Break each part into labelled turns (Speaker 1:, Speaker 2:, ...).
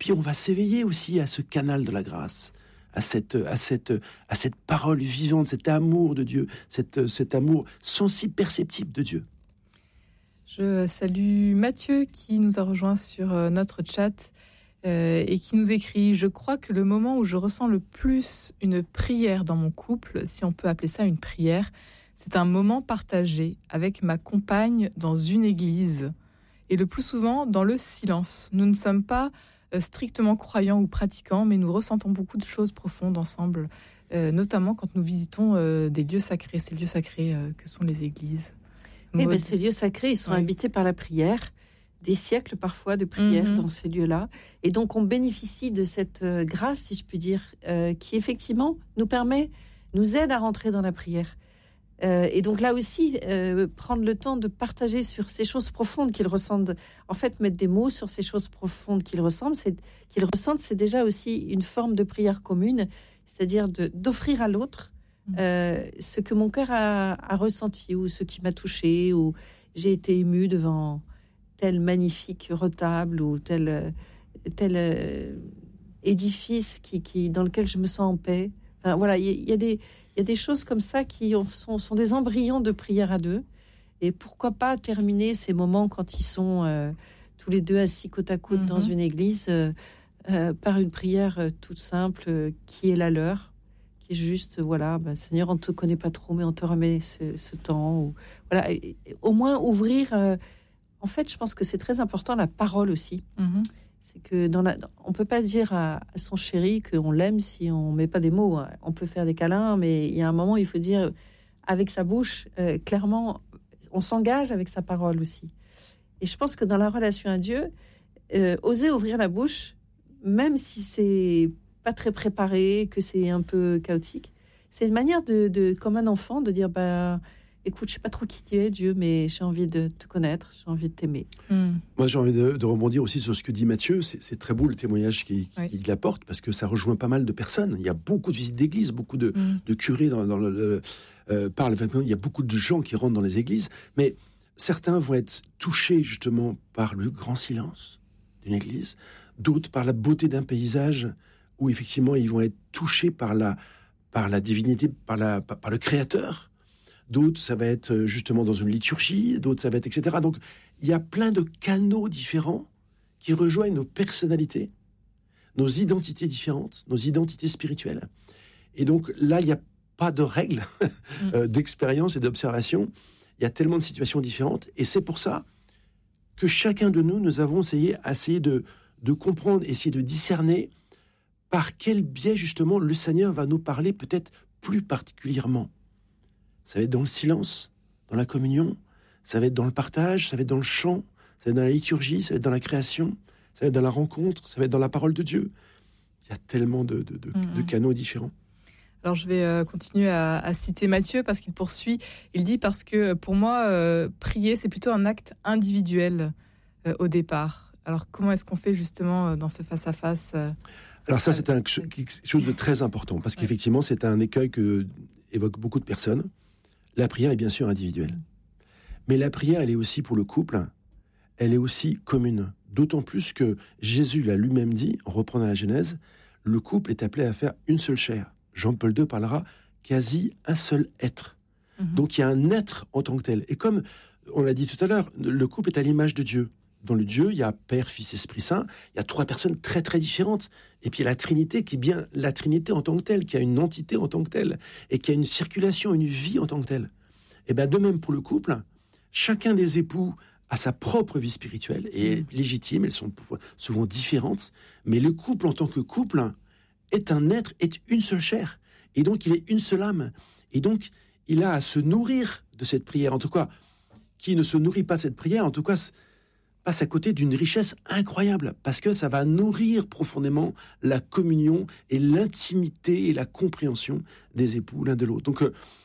Speaker 1: puis on va s'éveiller aussi à ce canal de la grâce, à cette parole vivante, cet amour de Dieu, cet amour sensible, perceptible de Dieu.
Speaker 2: Je salue Mathieu qui nous a rejoint sur notre chat et qui nous écrit « Je crois que le moment où je ressens le plus une prière dans mon couple, si on peut appeler ça une prière, c'est un moment partagé avec ma compagne dans une église et le plus souvent dans le silence. Nous ne sommes pas strictement croyants ou pratiquants, mais nous ressentons beaucoup de choses profondes ensemble, notamment quand nous visitons des lieux sacrés, ces lieux sacrés que sont les églises. »
Speaker 3: Oui, ces lieux sacrés, ils sont habités par la prière, des siècles parfois de prière dans ces lieux-là. Et donc, on bénéficie de cette grâce, si je puis dire, qui effectivement nous aide à rentrer dans la prière. Et donc là aussi, prendre le temps de partager sur ces choses profondes qu'ils ressentent, en fait, mettre des mots sur ces choses profondes qu'ils ressentent, c'est déjà aussi une forme de prière commune, c'est-à-dire d'offrir à l'autre ce que mon cœur a ressenti ou ce qui m'a touché, ou j'ai été émue devant tel magnifique retable ou tel édifice dans lequel je me sens en paix. Enfin, voilà, il y a des choses comme ça qui sont des embryons de prière à deux. Et pourquoi pas terminer ces moments quand ils sont tous les deux assis côte à côte dans une église par une prière toute simple qui est la leur. Juste, voilà, Seigneur, on ne te connaît pas trop, mais on te remet ce temps. Voilà, et au moins ouvrir. En fait, je pense que c'est très important la parole aussi. C'est que on peut pas dire à son chéri qu'on l'aime si on met pas des mots. On peut faire des câlins, mais il y a un moment, il faut dire avec sa bouche, clairement, on s'engage avec sa parole aussi. Et je pense que dans la relation à Dieu, oser ouvrir la bouche, même si c'est pas très préparé, que c'est un peu chaotique. C'est une manière comme un enfant, de dire, écoute, je sais pas trop qui tu es, Dieu, mais j'ai envie de te connaître, j'ai envie de t'aimer.
Speaker 1: Moi, j'ai envie de rebondir aussi sur ce que dit Mathieu. C'est très beau le témoignage qu'il apporte, parce que ça rejoint pas mal de personnes. Il y a beaucoup de visites d'églises, beaucoup de curés parlent. Il y a beaucoup de gens qui rentrent dans les églises, mais certains vont être touchés justement par le grand silence d'une église, d'autres par la beauté d'un paysage, où effectivement ils vont être touchés par la divinité, par le Créateur. D'autres, ça va être justement dans une liturgie, d'autres, ça va être etc. Donc, il y a plein de canaux différents qui rejoignent nos personnalités, nos identités différentes, nos identités spirituelles. Et donc, là, il n'y a pas de règles d'expérience et d'observation. Il y a tellement de situations différentes. Et c'est pour ça que chacun de nous avons essayé de comprendre, essayer de discerner par quel biais, justement, le Seigneur va nous parler peut-être plus particulièrement. Ça va être dans le silence, dans la communion, ça va être dans le partage, ça va être dans le chant, ça va être dans la liturgie, ça va être dans la création, ça va être dans la rencontre, ça va être dans la parole de Dieu. Il y a tellement de canaux différents.
Speaker 2: Alors je vais continuer à citer Matthieu parce qu'il poursuit. Il dit, parce que pour moi, prier, c'est plutôt un acte individuel au départ. Alors comment est-ce qu'on fait justement dans ce face-à-face
Speaker 1: Alors ça, c'est quelque chose de très important, parce qu'effectivement, c'est un écueil que évoquent beaucoup de personnes. La prière est bien sûr individuelle. Mais la prière, elle est aussi pour le couple, elle est aussi commune. D'autant plus que Jésus l'a lui-même dit, en reprenant la Genèse, le couple est appelé à faire une seule chair. Jean-Paul II parlera quasi un seul être. Donc il y a un être en tant que tel. Et comme on l'a dit tout à l'heure, le couple est à l'image de Dieu. Dans le Dieu, il y a Père, Fils, Esprit Saint. Il y a trois personnes très très différentes. Et puis il y a la Trinité qui est bien la Trinité en tant que telle, qui a une entité en tant que telle, et qui a une circulation, une vie en tant que telle. Et bien de même pour le couple, chacun des époux a sa propre vie spirituelle et légitime. Elles sont souvent différentes, mais le couple en tant que couple est un être, est une seule chair, et donc il est une seule âme. Et donc il a à se nourrir de cette prière. En tout cas, qui ne se nourrit pas de cette prière, en tout cas, passe à côté d'une richesse incroyable, parce que ça va nourrir profondément la communion et l'intimité et la compréhension des époux l'un de l'autre. Donc,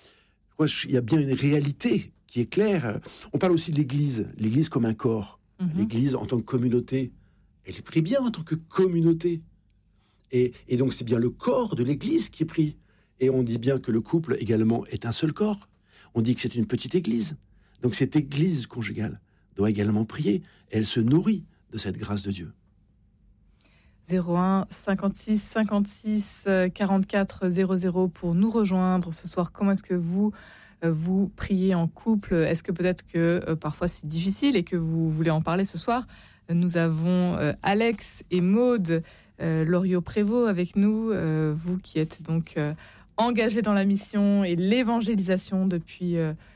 Speaker 1: il y a bien une réalité qui est claire. On parle aussi de l'Église comme un corps. L'Église en tant que communauté, elle est prise bien en tant que communauté. Et donc, c'est bien le corps de l'Église qui est pris. Et on dit bien que le couple également est un seul corps. On dit que c'est une petite Église. Donc, cette Église conjugale doit également prier. Elle se nourrit de cette grâce de Dieu.
Speaker 2: 01 56 56 44 00 pour nous rejoindre ce soir. Comment est-ce que vous priez en couple? Est-ce que peut-être que parfois c'est difficile et que vous voulez en parler ce soir? Nous avons Alex et Maude Loriot-Prévost avec nous, vous qui êtes donc engagés dans la mission et l'évangélisation depuis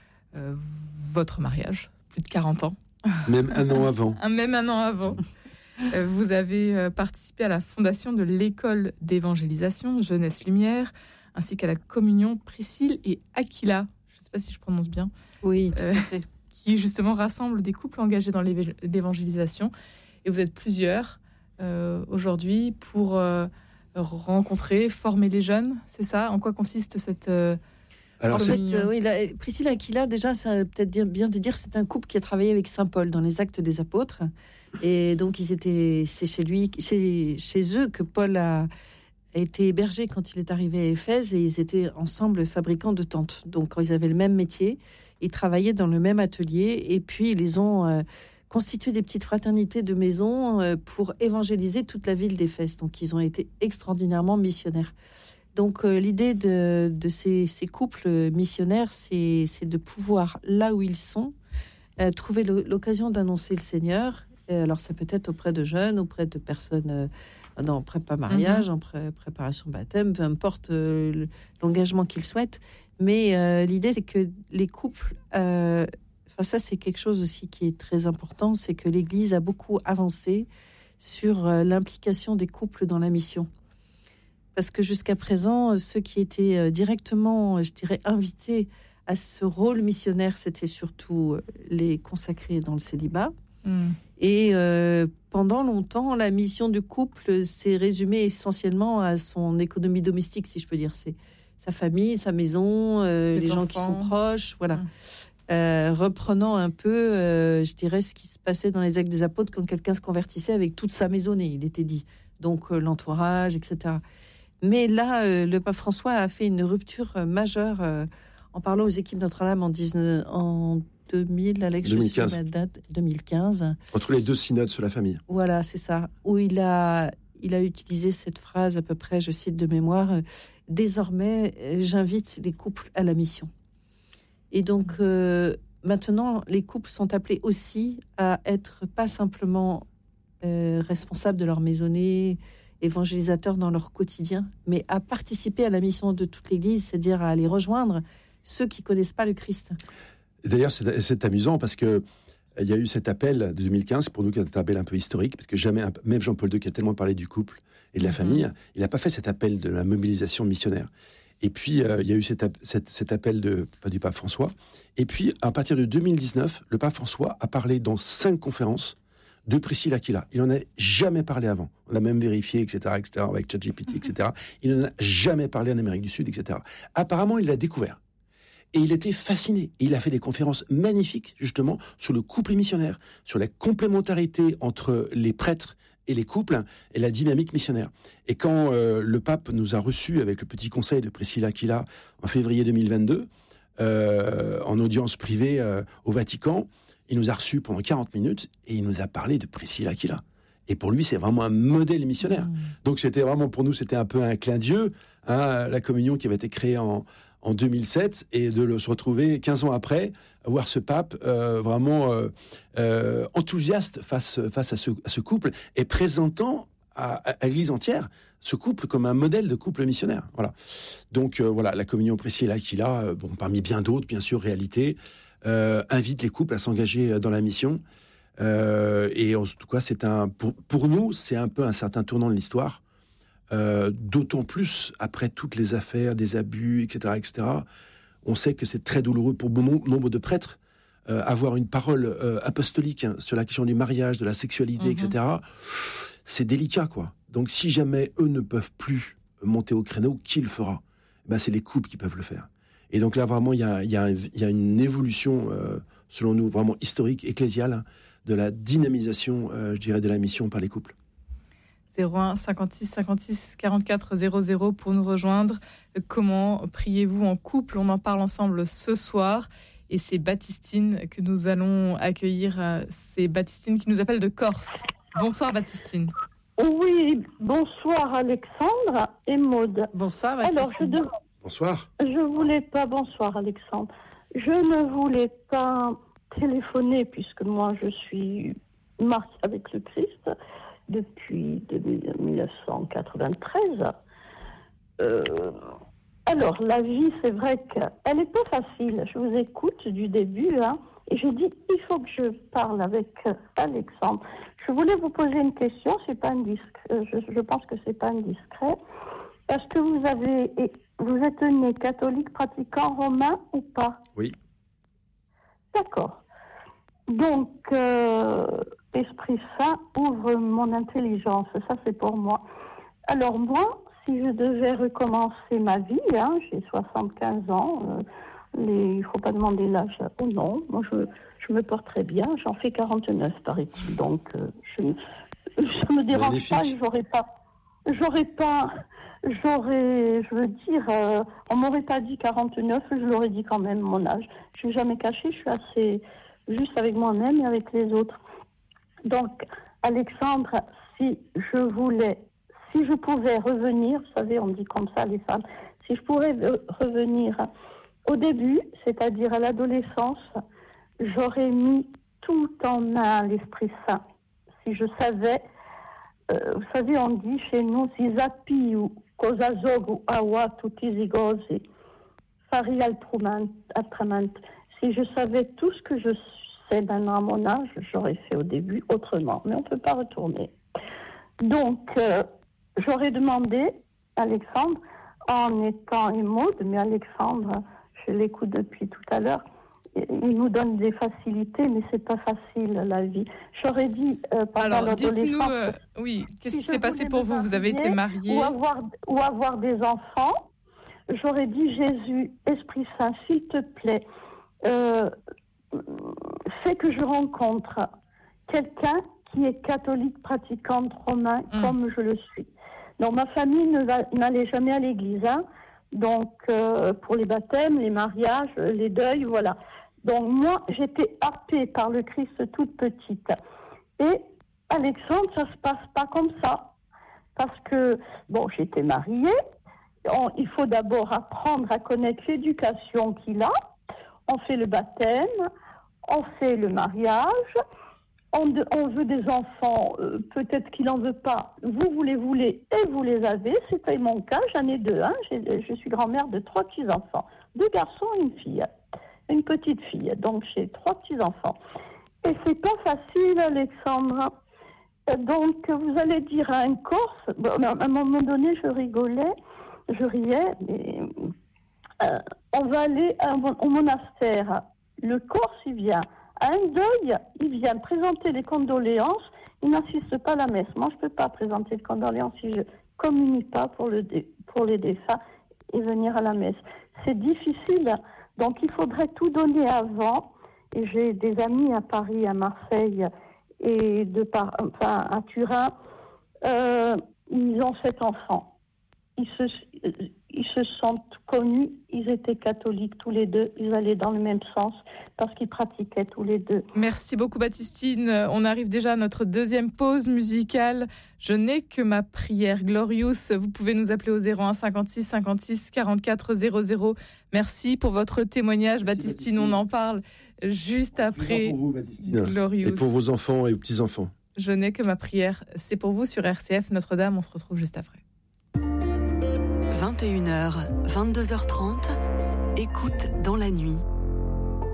Speaker 2: votre mariage, plus de 40 ans.
Speaker 1: Même un an avant.
Speaker 2: Même un an avant. Vous avez participé à la fondation de l'école d'évangélisation Jeunesse Lumière, ainsi qu'à la communion Priscille et Aquila. Je ne sais pas si je prononce bien.
Speaker 3: Oui, tout à fait.
Speaker 2: Qui justement rassemble des couples engagés dans l'évangélisation. Et vous êtes plusieurs aujourd'hui pour rencontrer, former les jeunes. C'est ça? En quoi consiste cette...
Speaker 3: Alors, en fait, oui, Priscille et Aquila, déjà, ça peut-être bien de dire, c'est un couple qui a travaillé avec Saint Paul dans les Actes des Apôtres. Et donc, c'est chez eux que Paul a été hébergé quand il est arrivé à Éphèse, et ils étaient ensemble fabricants de tentes. Donc, ils avaient le même métier, ils travaillaient dans le même atelier, et puis ils les ont constitué des petites fraternités de maisons pour évangéliser toute la ville d'Éphèse. Donc, ils ont été extraordinairement missionnaires. Donc, l'idée de ces couples missionnaires, c'est de pouvoir, là où ils sont, trouver l'occasion d'annoncer le Seigneur. Et alors, ça peut être auprès de jeunes, auprès de personnes en prépa-mariage, en préparation baptême, peu importe l'engagement qu'ils souhaitent. Mais l'idée, c'est que les couples... ça, c'est quelque chose aussi qui est très important, c'est que l'Église a beaucoup avancé sur l'implication des couples dans la mission. Parce que jusqu'à présent, ceux qui étaient directement, je dirais, invités à ce rôle missionnaire, c'était surtout les consacrés dans le célibat. Et pendant longtemps, la mission du couple s'est résumée essentiellement à son économie domestique, si je peux dire. C'est sa famille, sa maison, les gens qui sont proches, voilà. Reprenant un peu, je dirais, ce qui se passait dans les Actes des Apôtres quand quelqu'un se convertissait avec toute sa maisonnée, il était dit. Donc l'entourage, etc. Mais là, le pape François a fait une rupture majeure en parlant aux équipes Notre-Dame en 2000, Alex,
Speaker 1: 2015.
Speaker 3: Je suis ma date, 2015.
Speaker 1: Entre les deux synodes sur la famille.
Speaker 3: Voilà, c'est ça. Où il a utilisé cette phrase à peu près, je cite de mémoire, « Désormais, j'invite les couples à la mission ». Et donc, maintenant, les couples sont appelés aussi à être pas simplement responsables de leur maisonnée, évangélisateurs dans leur quotidien, mais à participer à la mission de toute l'Église, c'est-à-dire à aller rejoindre ceux qui connaissent pas le Christ.
Speaker 1: D'ailleurs, c'est amusant parce que il y a eu cet appel de 2015, pour nous qui est un appel un peu historique, parce que jamais, même Jean-Paul II qui a tellement parlé du couple et de la famille, il n'a pas fait cet appel de la mobilisation missionnaire. Et puis, il y a eu cet appel du pape François. Et puis, à partir de 2019, le pape François a parlé dans 5 conférences de Priscille Aquila. Il n'en a jamais parlé avant. On a même vérifié, etc., avec ChatGPT, etc. Il n'en a jamais parlé en Amérique du Sud, etc. Apparemment, il l'a découvert. Et il était fasciné. Et il a fait des conférences magnifiques, justement, sur le couple missionnaire, sur la complémentarité entre les prêtres et les couples, et la dynamique missionnaire. Et quand le pape nous a reçus avec le petit conseil de Priscilla Aquila en février 2022, en audience privée au Vatican, il nous a reçus pendant 40 minutes et il nous a parlé de Priscilla Aquila. Et pour lui, c'est vraiment un modèle missionnaire. Donc c'était vraiment, pour nous, c'était un peu un clin d'yeux, la communion qui avait été créée en 2007, et de se retrouver 15 ans après, voir ce pape vraiment enthousiaste face à ce couple, et présentant à l'Église entière ce couple comme un modèle de couple missionnaire. Voilà. Donc voilà, la communion Priscilla Aquila, parmi bien d'autres, bien sûr, réalités, invite les couples à s'engager dans la mission. Et en tout cas, pour nous, c'est un peu un certain tournant de l'histoire. D'autant plus après toutes les affaires, des abus, etc., etc. On sait que c'est très douloureux pour bon nombre de prêtres avoir une parole apostolique sur la question du mariage, de la sexualité, etc. C'est délicat, quoi. Donc, si jamais eux ne peuvent plus monter au créneau, qui le fera ? C'est les couples qui peuvent le faire. Et donc là, vraiment, il y a une évolution, selon nous, vraiment historique, ecclésiale, de la dynamisation, je dirais, de la mission par les couples.
Speaker 2: 01 56 56 44 00 pour nous rejoindre. Comment priez-vous en couple ? On en parle ensemble ce soir. Et c'est Baptistine que nous allons accueillir. C'est Baptistine qui nous appelle de Corse. Bonsoir Baptistine.
Speaker 4: Oui, bonsoir Alexandre et Maude.
Speaker 3: Bonsoir,
Speaker 4: Alors,
Speaker 1: Bonsoir.
Speaker 4: Bonsoir Alexandre. Je ne voulais pas téléphoner puisque moi je suis mariée avec le Christ depuis 1993. Alors, la vie, c'est vrai qu'elle n'est pas facile. Je vous écoute du début, et je dis, il faut que je parle avec Alexandre. Je voulais vous poser une question, c'est pas indiscret, je pense que c'est pas indiscret. Est-ce que vous êtes né catholique pratiquant romain ou pas?
Speaker 1: Oui.
Speaker 4: D'accord. Donc, Esprit Saint ouvre mon intelligence, ça c'est pour moi. Alors moi, si je devais recommencer ma vie, j'ai 75 ans, il ne faut pas demander l'âge ou non, moi je me porte très bien, j'en fais 49 paraît-il, donc je me dérange
Speaker 1: Magnifique.
Speaker 4: pas, je veux dire, on m'aurait pas dit 49, je l'aurais dit quand même mon âge. Je ne suis jamais cachée, je suis assez juste avec moi-même et avec les autres. Donc, Alexandre, si je pouvais revenir, vous savez, on dit comme ça les femmes, si je pourrais revenir au début, c'est-à-dire à l'adolescence, j'aurais mis tout en main l'Esprit Saint. Si je savais, vous savez, on dit chez nous, si zapi ou kozazog ou awa tutizigozi, fari altramant. Si je savais tout ce que je sais maintenant à mon âge, j'aurais fait au début autrement, mais on ne peut pas retourner. Donc, j'aurais demandé, Alexandre, en étant Maud, mais Alexandre, je l'écoute depuis tout à l'heure, il nous donne des facilités, mais c'est pas facile la vie. J'aurais dit pendant l'adolescence.
Speaker 2: Dites-nous, oui, qu'est-ce qui s'est passé pour vous? Vous avez été mariée
Speaker 4: ou avoir des enfants. J'aurais dit Jésus, Esprit Saint, s'il te plaît, fais que je rencontre quelqu'un qui est catholique pratiquante romain comme je le suis. Donc ma famille n'allait jamais à l'église, donc pour les baptêmes, les mariages, les deuils, voilà. Donc moi j'étais happée par le Christ toute petite. Et Alexandre, ça se passe pas comme ça, parce que bon, j'étais mariée. Il faut d'abord apprendre à connaître l'éducation qu'il a. On fait le baptême, on fait le mariage. On veut des enfants, peut-être qu'il n'en veut pas. Vous les voulez et vous les avez. C'était mon cas, j'en ai 2. Je suis grand-mère de 3 petits-enfants. 2 garçons et une fille. Une petite fille. Donc j'ai 3 petits-enfants. Et c'est pas facile, Alexandre. Donc vous allez dire à un Corse, à un moment donné je rigolais, je riais, mais on va aller au monastère. Le Corse, il vient. À un deuil, il vient présenter les condoléances, il n'assiste pas à la messe. Moi, je ne peux pas présenter les condoléances si je ne communie pas pour les défunts et venir à la messe. C'est difficile, donc il faudrait tout donner avant. Et j'ai des amis à Paris, à Marseille et à Turin. Ils ont 7 enfants. Ils se sont connus, ils étaient catholiques tous les deux, ils allaient dans le même sens parce qu'ils pratiquaient tous les deux.
Speaker 2: Merci beaucoup Baptistine, on arrive déjà à notre deuxième pause musicale. Je n'ai que ma prière. Glorious, vous pouvez nous appeler au 01 56 56 44 00. Merci pour votre témoignage. Baptistine, on en parle juste après.
Speaker 1: Pour vous, Baptistine.
Speaker 2: Glorious.
Speaker 1: Et pour vos enfants et vos petits-enfants.
Speaker 2: Je n'ai que ma prière, c'est pour vous sur RCF Notre-Dame, on se retrouve juste après.
Speaker 5: 21h, 22h30, écoute dans la nuit,